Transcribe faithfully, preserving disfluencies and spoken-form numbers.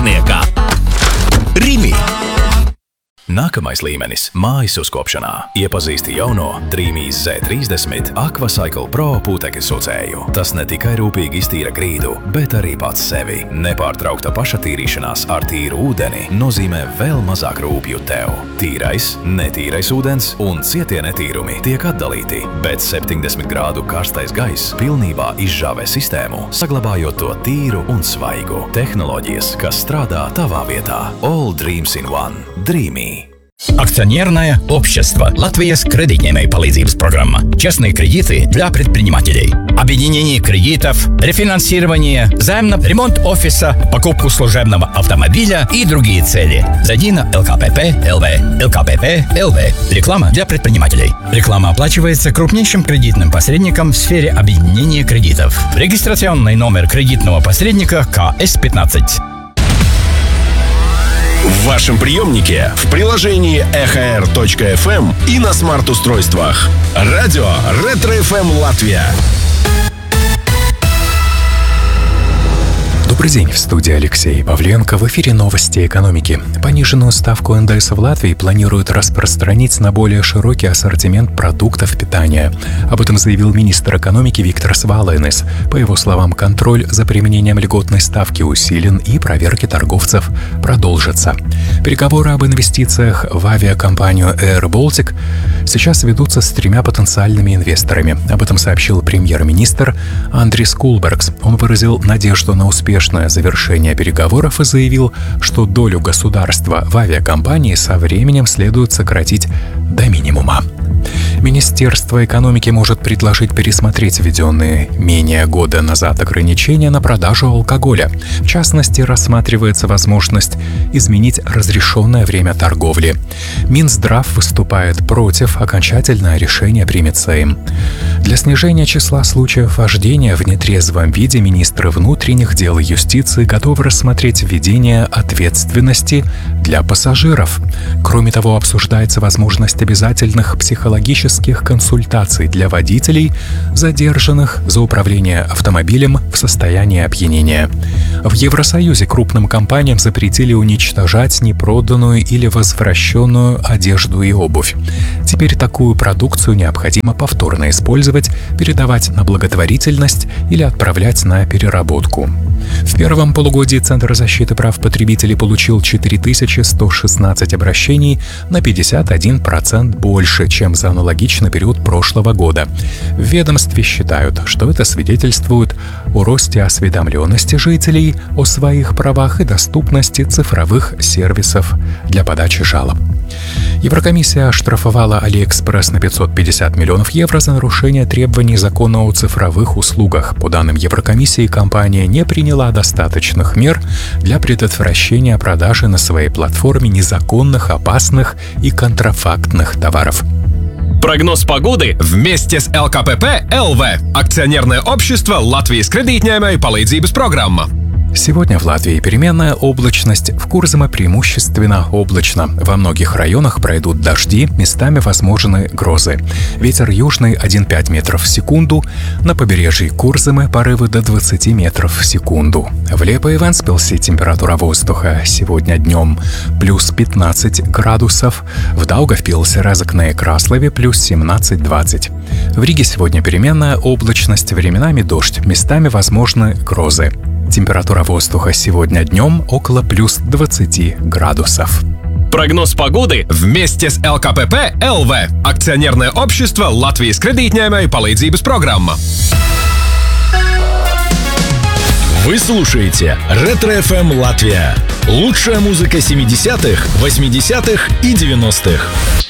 starpniekā. Rimi! Nākamais līmenis – mājas uzkopšanā. Iepazīsti jauno Dreamy's Z trīsdesmit Aquacycle Pro putekļu sucēju. Tas ne tikai rūpīgi iztīra grīdu, bet arī pats sevi. Nepārtraukta pašatīrīšanās ar tīru ūdeni nozīmē vēl mazāk rūpju tev. Tīrais, netīrais ūdens un cietie netīrumi tiek atdalīti, bet septiņdesmit grādu karstais gaiss pilnībā izžāvē sistēmu, saglabājot to tīru un svaigu. Tehnoloģijas, kas strādā tavā vietā. All dreams in one. Dreamy. Акционерное общество. Латвия с кредитной полезības программа. Частные кредиты для предпринимателей. Объединение кредитов, рефинансирование, займ на ремонт офиса, покупку служебного автомобиля и другие цели. Зайди на эл ка пэ пэ точка эл ви. эл ка пэ пэ точка эл ви. Реклама для предпринимателей. Реклама оплачивается крупнейшим кредитным посредником в сфере объединения кредитов. Регистрационный номер кредитного посредника ка эс пятнадцать. В вашем приемнике, в приложении эхо эр точка эф эм и на смарт-устройствах. Радио Ретро эф эм Латвия. Добрый день, в студии Алексей Павленко. В эфире новости экономики. Пониженную ставку эн дэ эс в Латвии планируют распространить на более широкий ассортимент продуктов питания. Об этом заявил министр экономики Виктор Свалайнес. По его словам, контроль за применением льготной ставки усилен и проверки торговцев продолжатся. Переговоры об инвестициях в авиакомпанию Air Baltic сейчас ведутся с тремя потенциальными инвесторами. Об этом сообщил премьер-министр Андрис Кулбергс. Он выразил надежду на успешное завершение переговоров и заявил, что долю государства в авиакомпании со временем следует сократить до минимума. Министерство экономики может предложить пересмотреть введенные менее года назад ограничения на продажу алкоголя. В частности, рассматривается возможность изменить разрешенное время торговли. Минздрав выступает против, окончательное решение примется им. Для снижения числа случаев вождения в нетрезвом виде министры внутренних дел и юстиции готовы рассмотреть введение ответственности для пассажиров. Кроме того, обсуждается возможность обязательных психологических консультаций для водителей, задержанных за управление автомобилем в состоянии опьянения. В Евросоюзе крупным компаниям запретили уничтожать непроданную или возвращенную одежду и обувь. Теперь такую продукцию необходимо повторно использовать, передавать на благотворительность или отправлять на переработку. В первом полугодии Центр защиты прав потребителей получил четыре тысячи сто шестнадцать обращений, на пятьдесят один процент больше, чем за аналогичный период прошлого года. В ведомстве считают, что это свидетельствует о росте осведомленности жителей о своих правах и доступности цифровых сервисов для подачи жалоб. Еврокомиссия оштрафовала Алиэкспресс на пятьсот пятьдесят миллионов евро за нарушение требований закона о цифровых услугах. По данным Еврокомиссии, компания не приняла достаточных мер для предотвращения продажи на своей платформе незаконных, опасных и контрафактных товаров. Прогноз погоды вместе с эл ка пэ пэ точка эл ви. Акционерное общество Латвijas кредитной полезības программа. Сегодня в Латвии переменная облачность, в Курзаме преимущественно облачно. Во многих районах пройдут дожди, местами возможны грозы. Ветер южный один целых пять десятых метров в секунду, на побережье Курзамы порывы до двадцати метров в секунду. В Лепо и Вентспилсе температура воздуха сегодня днем плюс пятнадцать градусов, в Даугавпилсе, Разокне и Краслове плюс семнадцать двадцать. В Риге сегодня переменная облачность, временами дождь, местами возможны грозы. Температура воздуха сегодня днем около плюс двадцати градусов. Прогноз погоды вместе с эл ка пэ пэ точка эл ви. Акционерное общество Латвijas кредитной полезības программа. Вы слушаете Ретро эф эм Латвия. Лучшая музыка семидесятых, восьмидесятых и девяностых.